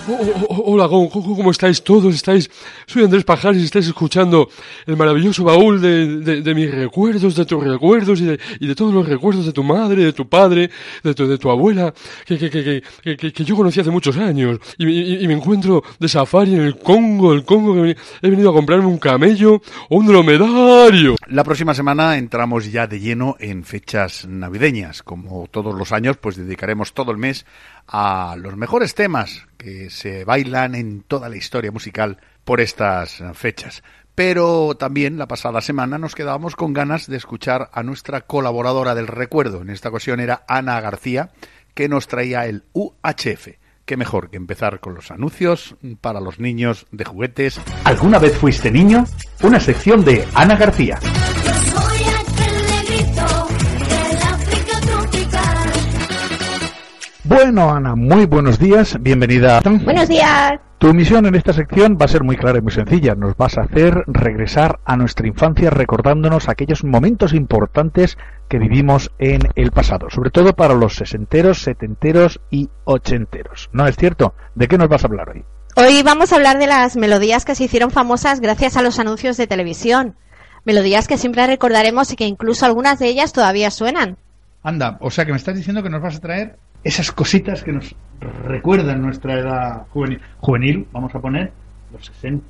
Hola, ¿cómo estáis todos? Soy Andrés Pajares y estáis escuchando el maravilloso baúl de mis recuerdos, de tus recuerdos y de todos los recuerdos de tu madre, de tu padre, de tu abuela, que yo conocí hace muchos años. Y me encuentro de safari en el Congo, que he venido a comprarme un camello o un dromedario. La próxima semana entramos ya de lleno en fechas navideñas. Como todos los años, pues dedicaremos todo el mes a los mejores temas que se bailan en toda la historia musical por estas fechas. Pero también la pasada semana nos quedábamos con ganas de escuchar a nuestra colaboradora del recuerdo. En esta ocasión era Ana García, que nos traía el UHF. Qué mejor que empezar con los anuncios para los niños de juguetes. ¿Alguna vez fuiste niño? Una sección de Ana García. Bueno, Ana, muy buenos días, bienvenida. Buenos días. Tu misión en esta sección va a ser muy clara y muy sencilla. Nos vas a hacer regresar a nuestra infancia recordándonos aquellos momentos importantes que vivimos en el pasado, sobre todo para los sesenteros, setenteros y ochenteros. ¿No es cierto? ¿De qué nos vas a hablar hoy? Hoy vamos a hablar de las melodías que se hicieron famosas gracias a los anuncios de televisión. Melodías que siempre recordaremos y que incluso algunas de ellas todavía suenan. Anda, o sea que me estás diciendo que nos vas a traer esas cositas que nos recuerdan nuestra edad juvenil, vamos a poner los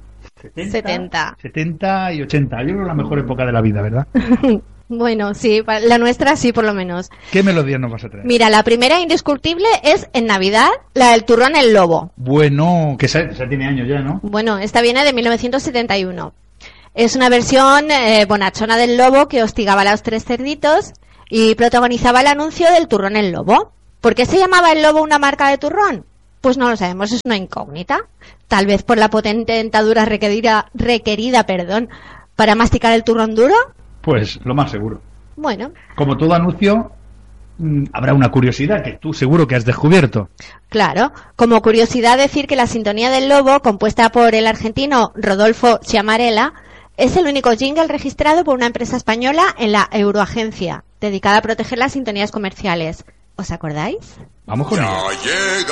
70 y 80. Yo creo la mejor época de la vida, ¿verdad? Bueno, sí, la nuestra sí, por lo menos. ¿Qué melodía nos vas a traer? Mira, la primera indiscutible es en Navidad, la del turrón el lobo. Bueno, que esa tiene años ya, ¿no? Bueno, esta viene de 1971. Es una versión bonachona del lobo que hostigaba a los tres cerditos y protagonizaba el anuncio del turrón el lobo. ¿Por qué se llamaba el lobo una marca de turrón? Pues no lo sabemos, es una incógnita. Tal vez por la potente dentadura requerida para masticar el turrón duro. Pues lo más seguro. Bueno. Como todo anuncio, habrá una curiosidad que tú seguro que has descubierto. Claro. Como curiosidad decir que la sintonía del lobo, compuesta por el argentino Rodolfo Chiamarella, es el único jingle registrado por una empresa española en la Euroagencia, dedicada a proteger las sintonías comerciales. ¿Os acordáis? Vamos con ello. Ya llega